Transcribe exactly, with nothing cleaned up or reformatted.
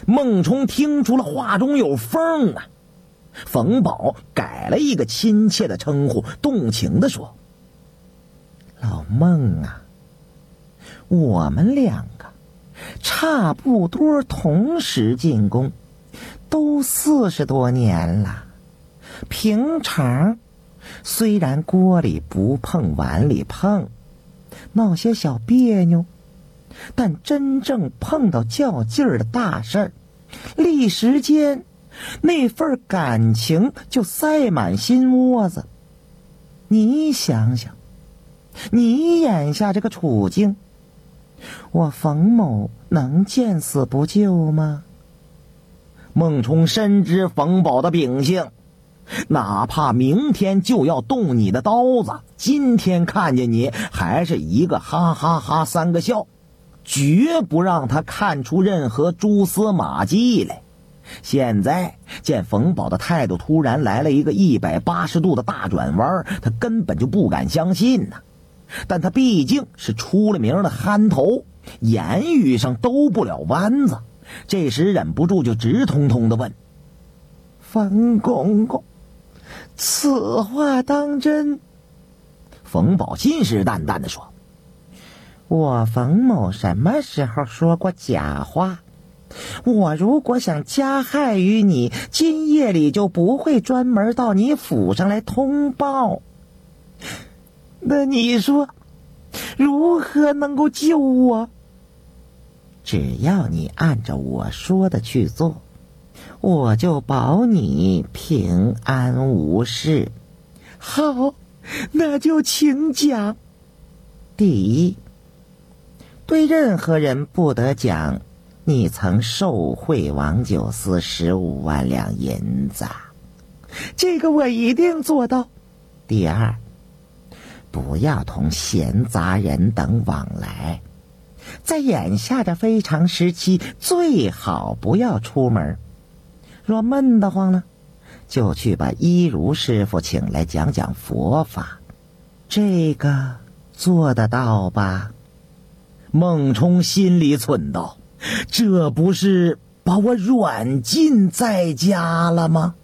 孟冲听出了话中有风啊。冯宝改了一个亲切的称呼，动情地说：老孟啊，我们两个差不多同时进宫，都四十多年了。平常虽然锅里不碰碗里碰，闹些小别扭，但真正碰到较劲儿的大事儿，立时间那份感情就塞满心窝子。你想想，你眼下这个处境，我冯某能见死不救吗？孟冲深知冯宝的秉性，哪怕明天就要动你的刀子，今天看见你还是一个哈哈哈三个笑，绝不让他看出任何蛛丝马迹来。现在见冯宝的态度突然来了一个一百八十度的大转弯，他根本就不敢相信呐、啊。但他毕竟是出了名的憨头，言语上兜不了弯子，这时忍不住就直通通的问：冯公公，此话当真？冯宝信誓旦旦地说：我冯某什么时候说过假话？我如果想加害于你，今夜里就不会专门到你府上来通报。那你说如何能够救我？只要你按照我说的去做，我就保你平安无事。好，那就请讲。第一，对任何人不得讲你曾受贿王九思十五万两银子，这个我一定做到。第二，不要同闲杂人等往来，在眼下的非常时期，最好不要出门。若闷得慌了，就去把一如师傅请来讲讲佛法，这个做得到吧？孟冲心里忖道：这不是把我软禁在家了吗？